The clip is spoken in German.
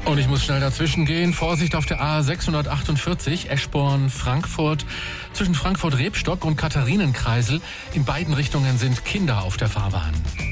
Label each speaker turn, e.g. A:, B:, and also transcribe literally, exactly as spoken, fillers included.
A: Und ich muss schnell dazwischen gehen. Vorsicht auf der A sechshundertachtundvierzig, Eschborn-Frankfurt. Zwischen Frankfurt-Rebstock und Katharinenkreisel. In beiden Richtungen sind Kinder auf der Fahrbahn.